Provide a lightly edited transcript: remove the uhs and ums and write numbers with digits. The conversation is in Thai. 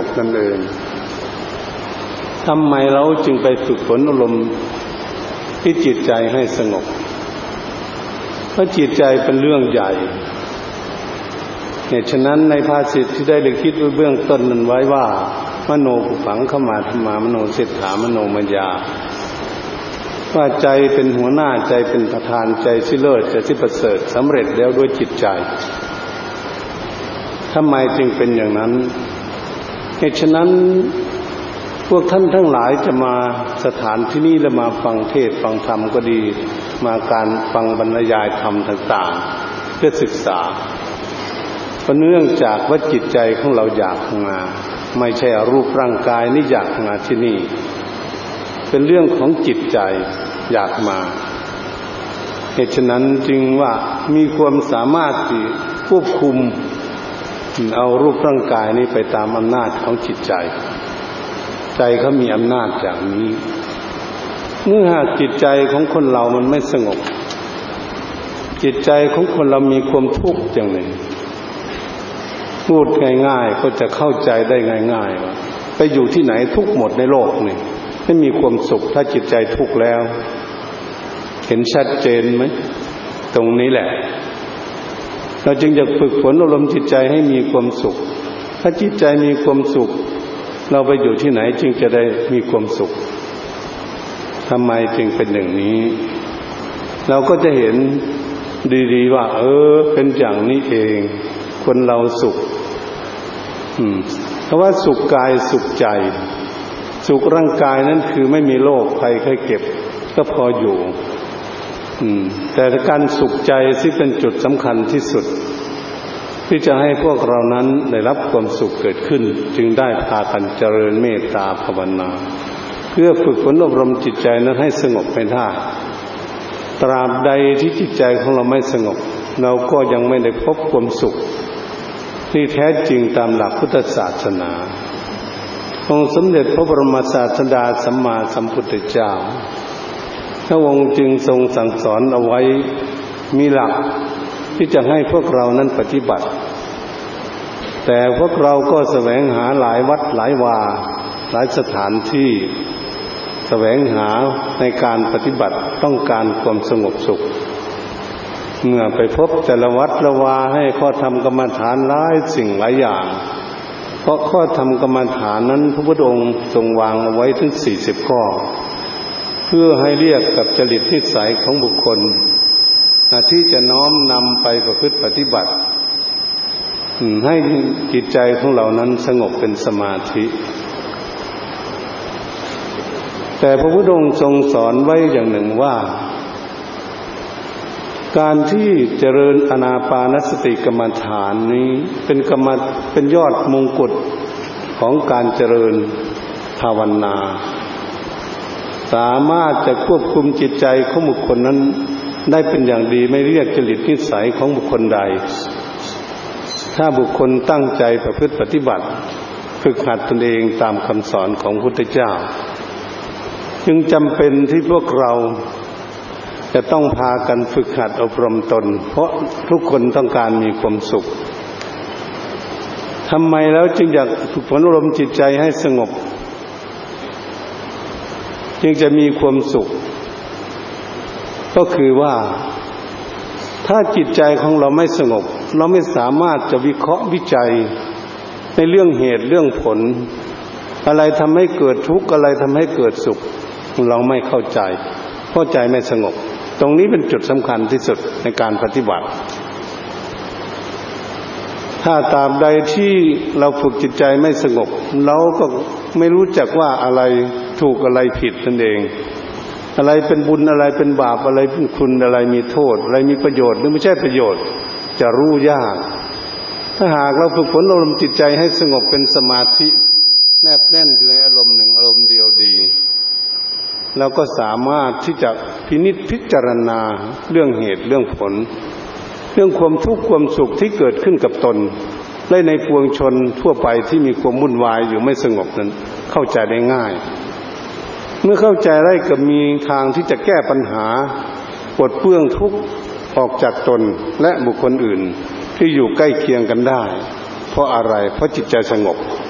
บนั่นเองทำไมเราจึงไปฝึกฝนอารมณ์ที่จิตใจให้สงบเพราะจิตใจเป็นเรื่องใหญ่ฉะนั้นในภาษิตที่ได้เลยคิดไว้เบื้องต้นนั้นไว้ว่ามโนปุพังขมาธรรมามโนเศรษฐามโนมยาว่าใจเป็นหัวหน้าใจเป็นประธานใจที่เลิศใจที่ประเสริฐสำเร็จแล้วด้วยจิตใจทำไมจึงเป็นอย่างนั้นฉะนั้นพวกท่านทั้งหลายจะมาสถานที่นี้และมาฟังเทศน์ฟังธรรมก็ดีมาการฟังบรรยายธรรมต่างๆเพื่อศึกษาเพราะเนื่องจากว่าจิตใจของเราอยากมาไม่ใช่รูปร่างกายนี่อยากมาที่นี่เป็นเรื่องของจิตใจอยากมาเหตุฉะนั้นจึงว่ามีความสามารถที่ควบคุมเอารูปร่างกายนี้ไปตามอำนาจของจิตใจใจเขามีอำนาจอย่างนี้เมื่อหากจิตใจของคนเรามันไม่สงบจิตใจของคนเรามีความทุกข์อย่างหนึ่งพูดง่ายๆก็จะเข้าใจได้ง่ายๆว่าไปอยู่ที่ไหนทุกข์หมดในโลกนี่ไม่มีความสุขถ้าจิตใจทุกข์แล้วเห็นชัดเจนไหมตรงนี้แหละเราจึงจะฝึกฝนอารมณ์จิตใจให้มีความสุขถ้าจิตใจมีความสุขเราไปอยู่ที่ไหนจึงจะได้มีความสุขทำไมจึงเป็นอย่างนี้เราก็จะเห็นดีๆว่าเป็นอย่างนี้เองคนเราสุขเพราะว่าสุขกายสุขใจสุขร่างกายนั้นคือไม่มีโรคภัยไข้เจ็บก็พออยู่แต่การสุขใจที่เป็นจุดสำคัญที่สุดที่จะให้พวกเรานั้นได้รับความสุขเกิดขึ้นจึงได้พากันเจริญเมตตาภาวนาเพื่อฝึกฝนอบรมจิตใจนั้นให้สงบเป็นท่าตราบใดที่จิตใจของเราไม่สงบเราก็ยังไม่ได้พบความสุขที่แท้จริงตามหลักพุทธศาสนาองค์สมเด็จพระบรมศาสดาสัมมาสัมพุทธเจ้าพระองค์จึงทรงสั่งสอนเอาไว้มีหลักที่จะให้พวกเรานั้นปฏิบัติแต่พวกเราก็แสวงหาหลายวัดหลายวาหลายสถานที่แสวงหาในการปฏิบัติต้องการความสงบสุขเมื่อไปพบแต่ละวัดละวาให้ข้อธรรมกรรมฐานหลายสิ่งหลายอย่างเพราะข้อธรรมกรรมฐานนั้นพระพุทธองค์ทรงวางเอาไว้ถึง40ข้อเพื่อให้เรียกกับจริตนิสัยของบุคคลที่จะน้อมนำไปประพฤติปฏิบัติให้จิตใจของเรานั้นสงบเป็นสมาธิแต่พระพุทธองค์ทรงสอนไว้อย่างหนึ่งว่าการที่เจริญอานาปานสติกรรมฐานนี้เป็นยอดมงกุฎของการเจริญภาวนาสามารถจะควบคุมจิตใจของบุคคลนั้นได้เป็นอย่างดีไม่เรียกจริตนิสัยของบุคคลใดถ้าบุคคลตั้งใจประพฤติปฏิบัติฝึกหัดตนเองตามคำสอนของพระพุทธเจ้าจึงจำเป็นที่พวกเราจะต้องพากันฝึกหัดอบรมตนเพราะทุกคนต้องการมีความสุขทำไมแล้วจึงอยากฝึกฝนอบรมจิตใจให้สงบจึงจะมีความสุขก็คือว่าถ้าจิตใจของเราไม่สงบเราไม่สามารถจะวิเคราะห์วิจัยในเรื่องเหตุเรื่องผลอะไรทำให้เกิดทุกข์อะไรทำให้เกิดสุขเราไม่เข้าใจเพราะใจไม่สงบตรงนี้เป็นจุดสำคัญที่สุดในการปฏิบัติถ้าตราบใดที่เราฝึกจิตใจไม่สงบเราก็ไม่รู้จักว่าอะไรถูกอะไรผิดนั่นเองอะไรเป็นบุญอะไรเป็นบาปอะไรเป็นคุณอะไรมีโทษอะไรมีประโยชน์หรือไม่ใช่ประโยชน์จะรู้ยากถ้าหากเราฝึกฝนอารมณ์จิตใจให้สงบเป็นสมาธิแนบแน่นอยู่ในอารมณ์หนึ่งอารมณ์เดียวดีเราก็สามารถที่จะพินิจพิจารณาเรื่องเหตุเรื่องผลเรื่องความทุกข์ความสุขที่เกิดขึ้นกับตนและในปวงชนทั่วไปที่มีความวุ่นวายอยู่ไม่สงบนั้นเข้าใจได้ง่ายเมื่อเข้าใจได้ก็มีทางที่จะแก้ปัญหาปลดเปลื้องทุกข์ออกจากตนและบุคคลอื่นที่อยู่ใกล้เคียงกันได้เพราะอะไรเพราะจิตใจสงบ